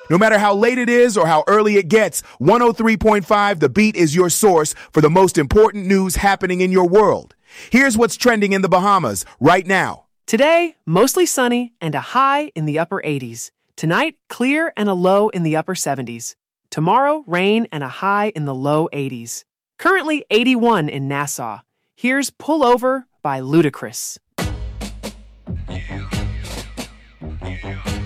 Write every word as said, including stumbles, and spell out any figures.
No matter how late it is or how early it gets, one oh three point five The Beat is your source for the most important news happening in your world. Here's what's trending in the Bahamas right now. Today, mostly sunny and a high in the upper eighties. Tonight, clear and a low in the upper seventies. Tomorrow, rain and a high in the low eighties. Currently eighty-one in Nassau. Here's Pull Over by Ludacris. Yeah. Yeah.